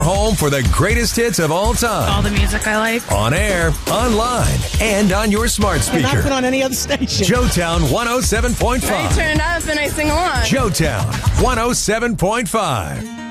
Home for the greatest hits of all time. All the music I like. On air, online, and on your smart speaker. And not put on any other station. Joetown 107.5. I turn it up and I sing along. Joetown 107.5.